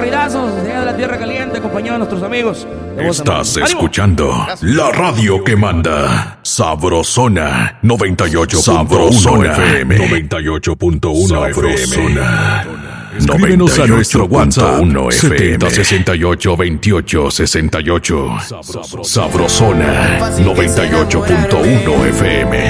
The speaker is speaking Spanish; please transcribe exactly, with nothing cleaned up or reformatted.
corridazos de la Tierra Caliente, acompañado de nuestros amigos. Estás escuchando la radio que manda. Sabrosona noventa y ocho punto uno F M. noventa y ocho punto uno F M. Escríbenos a nuestro WhatsApp setenta sesenta y ocho veintiocho sesenta y ocho. Sabrosona noventa y ocho punto uno F M.